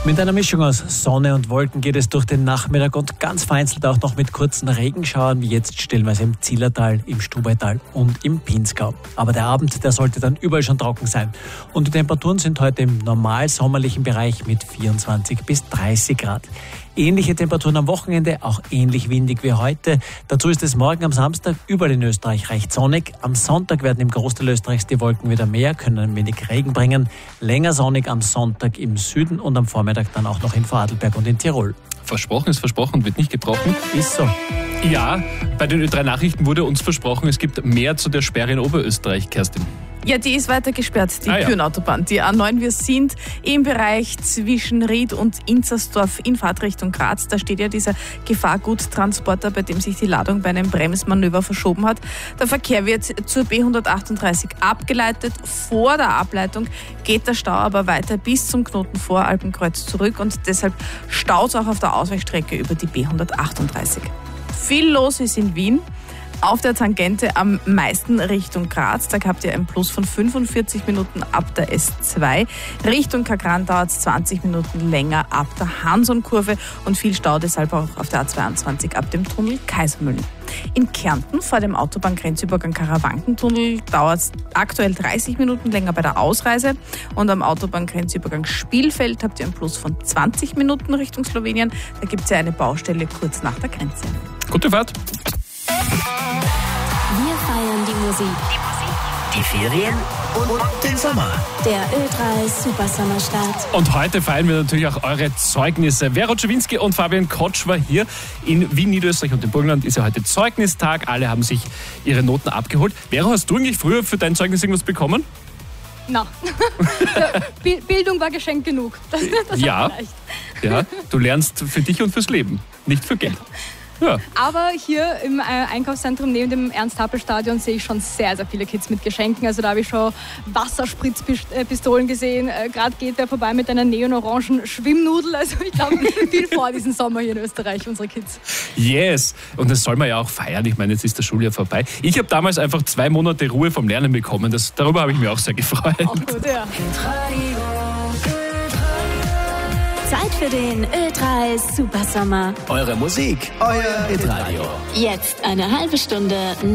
Mit einer Mischung aus Sonne und Wolken geht es durch den Nachmittag und ganz vereinzelt auch noch mit kurzen Regenschauern, wie jetzt stellenweise im Zillertal, im Stubaital und im Pinzgau. Aber der Abend, der sollte dann überall schon trocken sein. Und die Temperaturen sind heute im normal sommerlichen Bereich mit 24 bis 30 Grad. Ähnliche Temperaturen am Wochenende, auch ähnlich windig wie heute. Dazu ist es morgen am Samstag überall in Österreich recht sonnig. Am Sonntag werden im Großteil Österreichs die Wolken wieder mehr, können ein wenig Regen bringen. Länger sonnig am Sonntag im Süden und am Vormittag dann auch noch in Vorarlberg und in Tirol. Versprochen ist versprochen und wird nicht gebrochen. Ist so. Ja, bei den Ö3-Nachrichten wurde uns versprochen, es gibt mehr zu der Sperre in Oberösterreich, Kerstin. Ja, die ist weiter gesperrt, die Bürenautobahn. Die A9, wir sind im Bereich zwischen Ried und Inzersdorf in Fahrtrichtung Graz. Da steht ja dieser Gefahrguttransporter, bei dem sich die Ladung bei einem Bremsmanöver verschoben hat. Der Verkehr wird zur B138 abgeleitet. Vor der Ableitung geht der Stau aber weiter bis zum Knoten Voralpenkreuz zurück und deshalb staut es auch auf der Ausweichstrecke über die B138. Viel los ist in Wien. Auf der Tangente am meisten Richtung Graz. Da habt ihr ein Plus von 45 Minuten ab der S2. Richtung Kagran dauert es 20 Minuten länger ab der Hanson-Kurve und viel Stau deshalb auch auf der A22 ab dem Tunnel Kaisermühlen. In Kärnten vor dem Autobahngrenzübergang Karawankentunnel dauert es aktuell 30 Minuten länger bei der Ausreise und am Autobahngrenzübergang Spielfeld habt ihr ein Plus von 20 Minuten Richtung Slowenien. Da gibt es ja eine Baustelle kurz nach der Grenze. Gute Fahrt! Wir feiern die Musik. Die Ferien und den Sommer. Der Ö3 Supersommerstart. Und heute feiern wir natürlich auch eure Zeugnisse. Vera Czowinski und Fabian Kotsch war hier in Wien, Niederösterreich und im Burgenland. Ist ja heute Zeugnistag. Alle haben sich ihre Noten abgeholt. Vera, hast du eigentlich früher für dein Zeugnis irgendwas bekommen? Na, Bildung war Geschenk genug. Das ja, du lernst für dich und fürs Leben, nicht für Geld. Ja. Aber hier im Einkaufszentrum neben dem Ernst-Happel-Stadion sehe ich schon sehr, sehr viele Kids mit Geschenken. Also da habe ich schon Wasserspritzpistolen gesehen. Gerade geht der vorbei mit einer neonorangen Schwimmnudel. Also ich glaube, viel vor diesen Sommer hier in Österreich, unsere Kids. Yes! Und das soll man ja auch feiern. Ich meine, jetzt ist das Schuljahr vorbei. Ich habe damals einfach 2 Monate Ruhe vom Lernen bekommen. Darüber habe ich mich auch sehr gefreut. Auch gut, ja. Zeit für den Ö3 Supersommer. Eure Musik, euer Hitradio. Jetzt eine halbe Stunde